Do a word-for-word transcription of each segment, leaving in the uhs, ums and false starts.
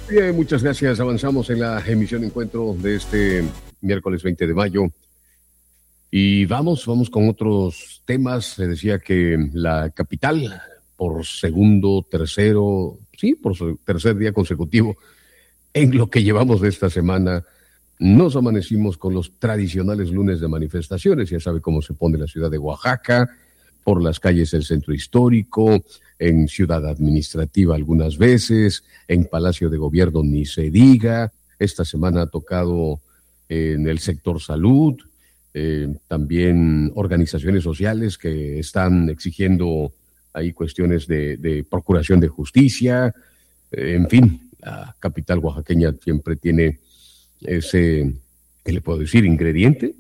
Bien, muchas gracias. Avanzamos en la emisión encuentro de este miércoles veinte de mayo. Y vamos, vamos con otros temas. Se decía que la capital, por segundo, tercero, sí, por su tercer día consecutivo, en lo que llevamos de esta semana, nos amanecimos con los tradicionales lunes de manifestaciones. Ya sabe cómo se pone la ciudad de Oaxaca, por las calles del centro histórico, en Ciudad Administrativa algunas veces, en Palacio de Gobierno ni se diga. Esta semana ha tocado en el sector salud, eh, también organizaciones sociales que están exigiendo ahí cuestiones de, de procuración de justicia. Eh, en fin, la capital oaxaqueña siempre tiene ese, ¿qué le puedo decir?, ingrediente.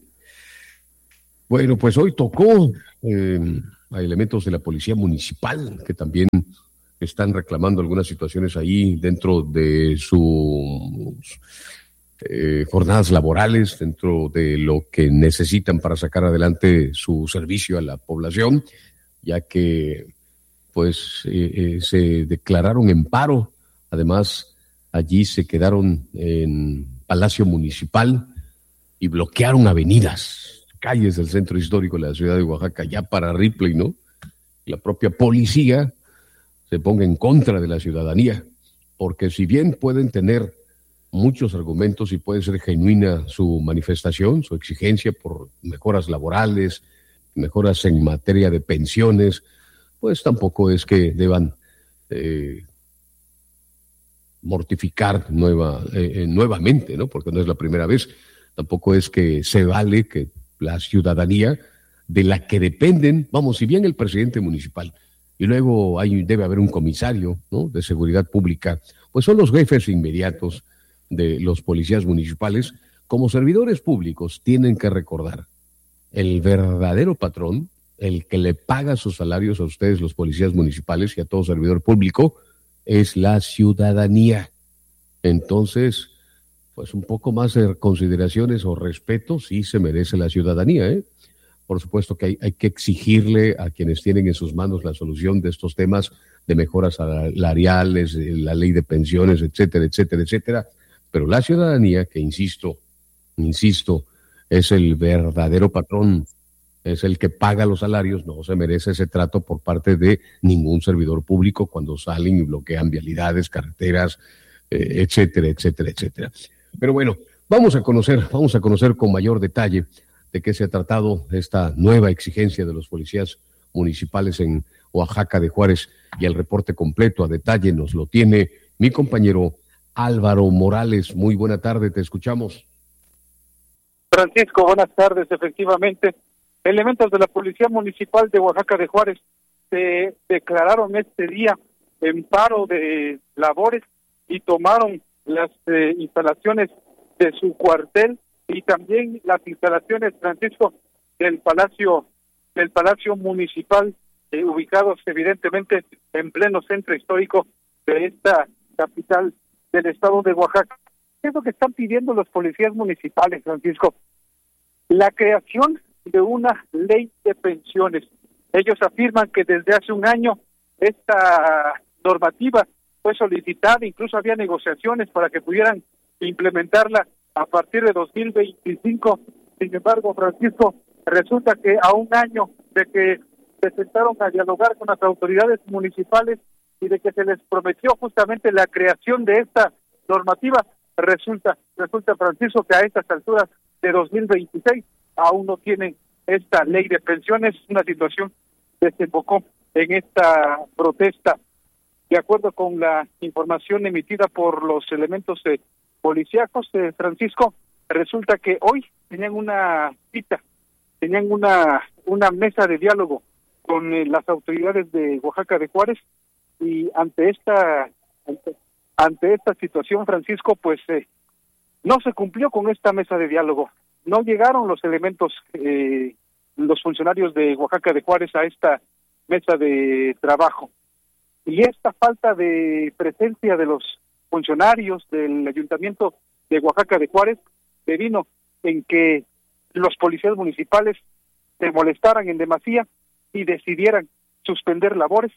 Bueno, pues hoy tocó eh, a elementos de la policía municipal que también están reclamando algunas situaciones ahí dentro de sus eh, jornadas laborales, dentro de lo que necesitan para sacar adelante su servicio a la población, ya que pues eh, eh, se declararon en paro. Además, allí se quedaron en Palacio Municipal y bloquearon avenidas, calles del centro histórico de la ciudad de Oaxaca, ya para Ripley, ¿no? La propia policía se ponga en contra de la ciudadanía, porque si bien pueden tener muchos argumentos y puede ser genuina su manifestación, su exigencia por mejoras laborales, mejoras en materia de pensiones, pues tampoco es que deban eh, mortificar nueva, eh, nuevamente, ¿no? Porque no es la primera vez. Tampoco es que se vale que la ciudadanía de la que dependen, vamos, si bien el presidente municipal y luego hay, debe haber un comisario, ¿no?, de seguridad pública, pues son los jefes inmediatos de los policías municipales. Como servidores públicos tienen que recordar, el verdadero patrón, el que le paga sus salarios a ustedes, los policías municipales, y a todo servidor público, es la ciudadanía. Entonces, pues un poco más de consideraciones o respeto sí se merece la ciudadanía, ¿eh? Por supuesto que hay, hay que exigirle a quienes tienen en sus manos la solución de estos temas de mejoras salariales, la ley de pensiones, etcétera, etcétera, etcétera. Pero la ciudadanía, que insisto, insisto, es el verdadero patrón, es el que paga los salarios, no se merece ese trato por parte de ningún servidor público cuando salen y bloquean vialidades, carreteras, eh, etcétera, etcétera, etcétera. Pero bueno, vamos a conocer, vamos a conocer con mayor detalle de qué se ha tratado esta nueva exigencia de los policías municipales en Oaxaca de Juárez, y el reporte completo a detalle nos lo tiene mi compañero Álvaro Morales. Muy buena tarde, te escuchamos. Francisco, buenas tardes. Efectivamente, elementos de la Policía Municipal de Oaxaca de Juárez se declararon este día en paro de labores y tomaron las eh, instalaciones de su cuartel y también las instalaciones, Francisco, del Palacio del Palacio Municipal, eh, ubicados evidentemente en pleno centro histórico de esta capital del estado de Oaxaca. ¿Qué es lo que están pidiendo los policías municipales, Francisco? La creación de una ley de pensiones. Ellos afirman que desde hace un año esta normativa fue solicitada, incluso había negociaciones para que pudieran implementarla a partir de dos mil veinticinco. Sin embargo, Francisco, resulta que a un año de que se sentaron a dialogar con las autoridades municipales y de que se les prometió justamente la creación de esta normativa, resulta, resulta Francisco, que a estas alturas de dos mil veintiséis aún no tienen esta ley de pensiones, una situación que desembocó en esta protesta. De acuerdo con la información emitida por los elementos eh, policíacos, eh, Francisco, resulta que hoy tenían una cita, tenían una una mesa de diálogo con eh, las autoridades de Oaxaca de Juárez, y ante esta ante, ante esta situación, Francisco, pues eh, no se cumplió con esta mesa de diálogo. No llegaron los elementos, eh, los funcionarios de Oaxaca de Juárez a esta mesa de trabajo. Y esta falta de presencia de los funcionarios del Ayuntamiento de Oaxaca de Juárez devino en que los policías municipales se molestaran en demasía y decidieran suspender labores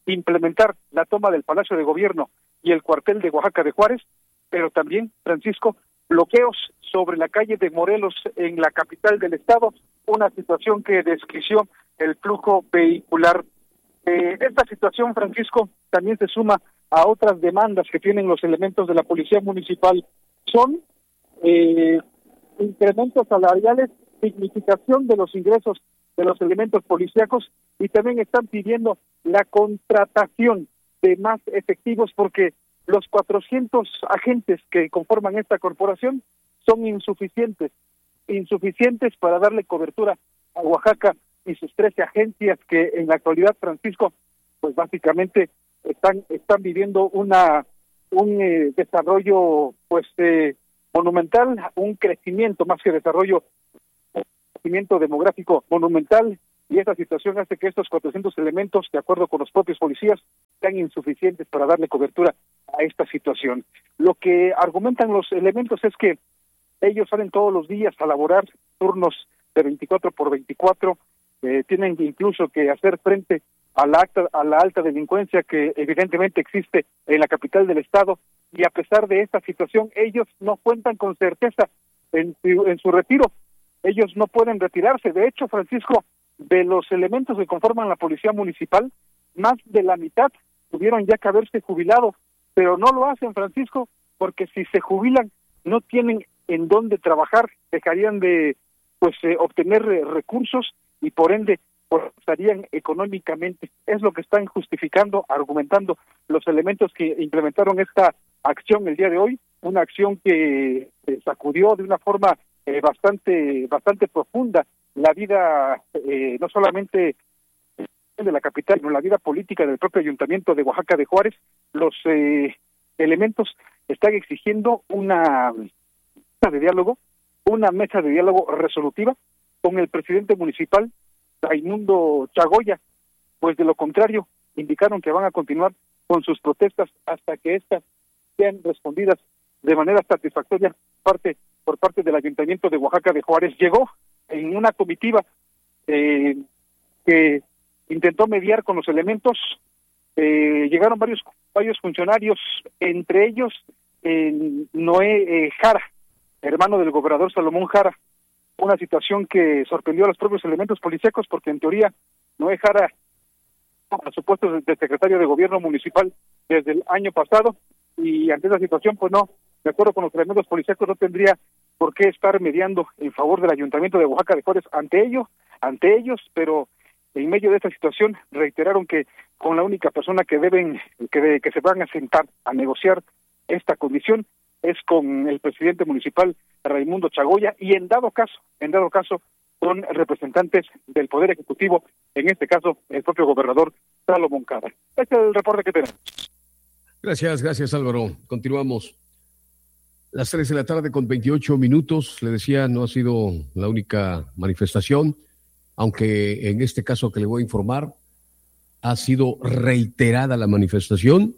implementar la toma del Palacio de Gobierno y el cuartel de Oaxaca de Juárez, pero también, Francisco, bloqueos sobre la calle de Morelos en la capital del estado, una situación que desquició el flujo vehicular. Eh, esta situación, Francisco, también se suma a otras demandas que tienen los elementos de la Policía Municipal. Son eh, incrementos salariales, dignificación de los ingresos de los elementos policíacos, y también están pidiendo la contratación de más efectivos porque los cuatrocientos agentes que conforman esta corporación son insuficientes, insuficientes para darle cobertura a Oaxaca y sus trece agencias que en la actualidad, Francisco, pues básicamente están están viviendo una un eh, desarrollo pues eh, monumental, un crecimiento más que desarrollo, un crecimiento demográfico monumental, y esta situación hace que estos cuatrocientos elementos, de acuerdo con los propios policías, sean insuficientes para darle cobertura a esta situación. Lo que argumentan los elementos es que ellos salen todos los días a laborar turnos de veinticuatro por veinticuatro, eh, tienen incluso que hacer frente a la, alta, a la alta delincuencia que evidentemente existe en la capital del estado, y a pesar de esta situación, ellos no cuentan con certeza en su, en su retiro. Ellos no pueden retirarse. De hecho, Francisco, de los elementos que conforman la Policía Municipal, más de la mitad tuvieron ya que haberse jubilado, pero no lo hacen, Francisco, porque si se jubilan no tienen en dónde trabajar, dejarían de pues eh, obtener eh, recursos y por ende estarían económicamente. Es lo que están justificando, argumentando los elementos que implementaron esta acción el día de hoy, una acción que eh, sacudió de una forma eh, bastante bastante profunda la vida, eh, no solamente de la capital, sino la vida política del propio Ayuntamiento de Oaxaca de Juárez. Los eh, elementos están exigiendo una mesa de diálogo, una mesa de diálogo resolutiva con el presidente municipal, Raimundo Chagoya, pues de lo contrario, indicaron que van a continuar con sus protestas hasta que éstas sean respondidas de manera satisfactoria parte por parte del Ayuntamiento de Oaxaca de Juárez. Llegó en una comitiva eh, que intentó mediar con los elementos, eh, llegaron varios varios funcionarios, entre ellos eh, Noé eh, Jara, hermano del gobernador Salomón Jara, una situación que sorprendió a los propios elementos policíacos porque en teoría Noé Jara a su puesto de secretario de gobierno municipal desde el año pasado, y ante esa situación pues no, de acuerdo con los elementos policíacos, no tendría por qué estar mediando en favor del Ayuntamiento de Oaxaca de Juárez ante ellos, ante ellos, pero en medio de esta situación reiteraron que con la única persona que deben, que, de, que se van a sentar a negociar esta condición es con el presidente municipal Raimundo Chagoya, y en dado caso, en dado caso, con representantes del Poder Ejecutivo, en este caso el propio gobernador Salomón Jara. Este es el reporte que tenemos. Gracias, gracias Álvaro. Continuamos. Las tres de la tarde con veintiocho minutos, le decía, no ha sido la única manifestación, aunque en este caso que le voy a informar, ha sido reiterada la manifestación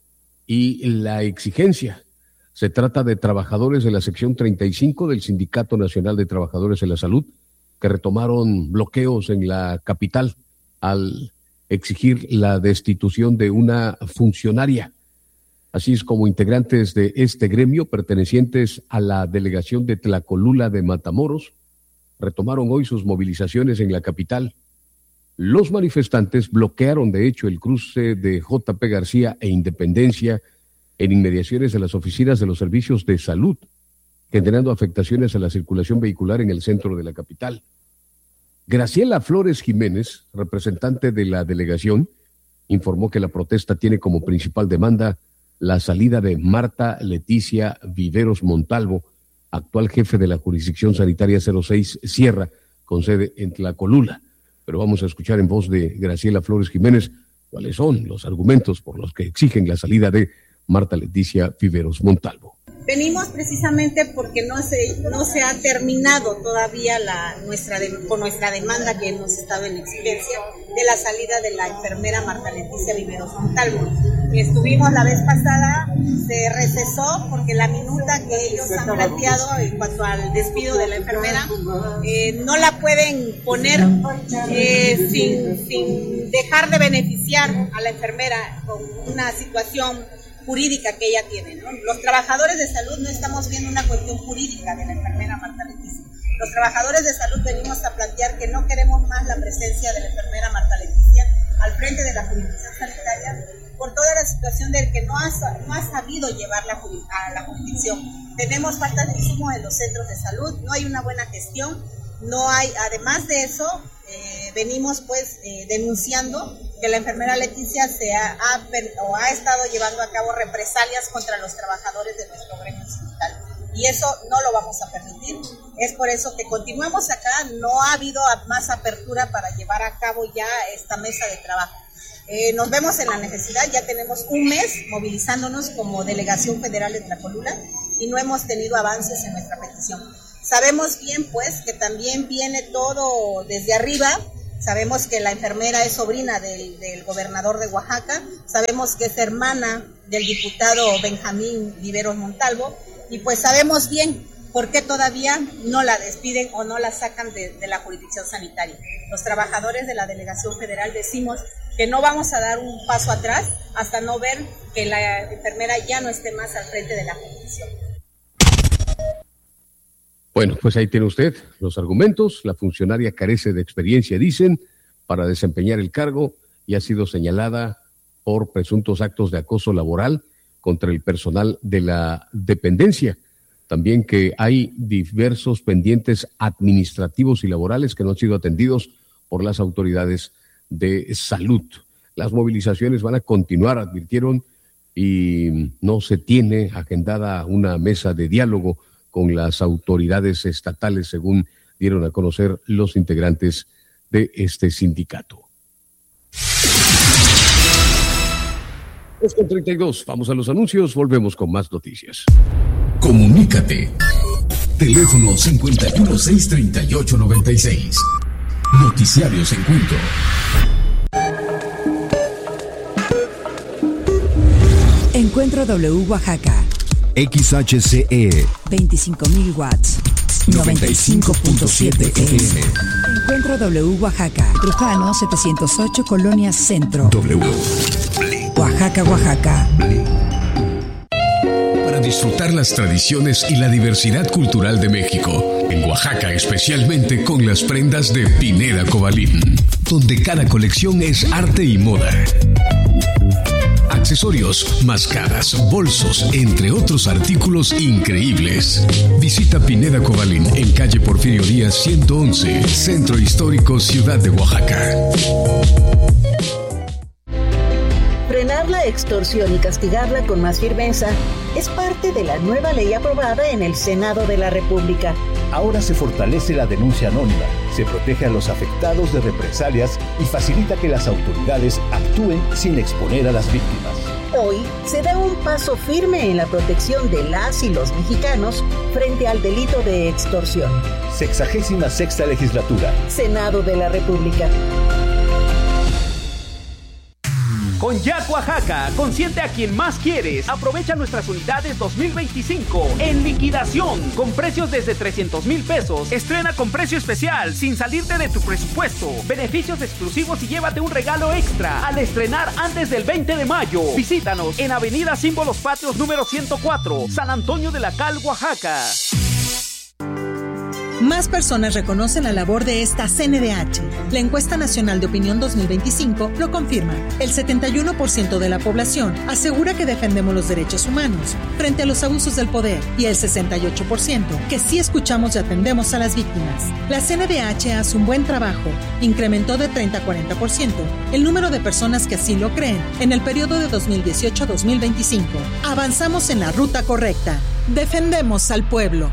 y la exigencia. Se trata de trabajadores de la sección treinta y cinco del Sindicato Nacional de Trabajadores de la Salud, que retomaron bloqueos en la capital al exigir la destitución de una funcionaria. Así es como integrantes de este gremio, pertenecientes a la delegación de Tlacolula de Matamoros, retomaron hoy sus movilizaciones en la capital. Los manifestantes bloquearon, de hecho, el cruce de J P García e Independencia en inmediaciones de las oficinas de los servicios de salud, generando afectaciones a la circulación vehicular en el centro de la capital. Graciela Flores Jiménez, representante de la delegación, informó que la protesta tiene como principal demanda la salida de Marta Leticia Viveros Montalvo, actual jefe de la jurisdicción sanitaria cero seis Sierra, con sede en Tlacolula. Pero vamos a escuchar en voz de Graciela Flores Jiménez cuáles son los argumentos por los que exigen la salida de Marta Leticia Viveros Montalvo. Venimos precisamente porque no se no se ha terminado todavía la nuestra de, con nuestra demanda que hemos estado en exigencia de la salida de la enfermera Marta Leticia Viveros Montalvo. Estuvimos la vez pasada, se recesó porque la minuta que ellos han planteado en cuanto al despido de la enfermera eh, no la pueden poner eh, sin, sin dejar de beneficiar a la enfermera con una situación jurídica que ella tiene, ¿no? Los trabajadores de salud no estamos viendo una cuestión jurídica de la enfermera Marta Leticia. Los trabajadores de salud venimos a plantear que no queremos más la presencia de la enfermera Marta Leticia al frente de la jurisdicción sanitaria por toda la situación del que no ha, no ha sabido llevar la, a la jurisdicción. Tenemos falta de insumos en los centros de salud, no hay una buena gestión, no hay, además de eso, eh, venimos pues eh, denunciando que la enfermera Leticia se ha, ha, o ha estado llevando a cabo represalias contra los trabajadores de nuestro gremio sindical. Y eso no lo vamos a permitir. Es por eso que continuamos acá. No ha habido más apertura para llevar a cabo ya esta mesa de trabajo. Eh, nos vemos en la necesidad. Ya tenemos un mes movilizándonos como Delegación Federal de Tlacolula y no hemos tenido avances en nuestra petición. Sabemos bien, pues, que también viene todo desde arriba. Sabemos que la enfermera es sobrina del, del gobernador de Oaxaca. Sabemos que es hermana del diputado Benjamín Viveros Montalvo. Y pues sabemos bien por qué todavía no la despiden o no la sacan de, de la jurisdicción sanitaria. Los trabajadores de la Delegación Federal decimos que no vamos a dar un paso atrás hasta no ver que la enfermera ya no esté más al frente de la jurisdicción. Bueno, pues ahí tiene usted los argumentos. La funcionaria carece de experiencia, dicen, para desempeñar el cargo y ha sido señalada por presuntos actos de acoso laboral contra el personal de la dependencia. También que hay diversos pendientes administrativos y laborales que no han sido atendidos por las autoridades de salud. Las movilizaciones van a continuar, advirtieron, y no se tiene agendada una mesa de diálogo con las autoridades estatales, según dieron a conocer los integrantes de este sindicato. tres con treinta y dos, vamos a los anuncios, volvemos con más noticias. Comunícate. Teléfono cincuenta y uno, seiscientos treinta y ocho, noventa y seis. Noticiarios Encuentro. Encuentro W Oaxaca. X H C E. veinticinco mil watts. noventa y cinco punto siete F M. Encuentro W Oaxaca. Trujano setecientos ocho, Colonia Centro. W. Oaxaca, Oaxaca. Para disfrutar las tradiciones y la diversidad cultural de México, en Oaxaca especialmente con las prendas de Pineda Cobalín, donde cada colección es arte y moda. Accesorios, máscaras, bolsos, entre otros artículos increíbles. Visita Pineda Cobalín en calle Porfirio Díaz ciento once, Centro Histórico, Ciudad de Oaxaca. Frenar la extorsión y castigarla con más firmeza es parte de la nueva ley aprobada en el Senado de la República. Ahora se fortalece la denuncia anónima, se protege a los afectados de represalias y facilita que las autoridades actúen sin exponer a las víctimas. Hoy se da un paso firme en la protección de las y los mexicanos frente al delito de extorsión. Sexagésima sexta legislatura. Senado de la República. Con Jack Oaxaca, consiente a quien más quieres. Aprovecha nuestras unidades dos mil veinticinco en liquidación con precios desde trescientos mil pesos. Estrena con precio especial sin salirte de tu presupuesto. Beneficios exclusivos y llévate un regalo extra al estrenar antes del veinte de mayo. Visítanos en Avenida Símbolos Patrios número ciento cuatro, San Antonio de la Cal, Oaxaca. Más personas reconocen la labor de esta C N D H. La encuesta nacional de opinión dos mil veinticinco lo confirma. El setenta y uno por ciento de la población asegura que defendemos los derechos humanos frente a los abusos del poder y el sesenta y ocho por ciento que sí escuchamos y atendemos a las víctimas. La C N D H hace un buen trabajo. Incrementó de treinta a cuarenta por ciento el número de personas que así lo creen en el periodo de dos mil dieciocho a dos mil veinticinco. Avanzamos en la ruta correcta. Defendemos al pueblo.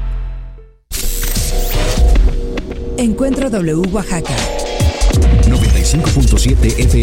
Encuentro W Oaxaca. noventa y cinco punto siete F M.